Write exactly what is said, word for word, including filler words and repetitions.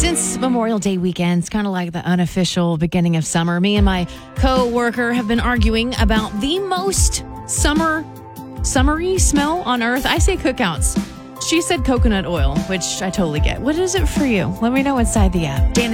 Since Memorial Day weekend, it's kind of like the unofficial beginning of summer. Me and my co-worker have been arguing about the most summer, summery smell on earth. I say cookouts. She said coconut oil, which I totally get. What is it for you? Let me know inside the app. Dan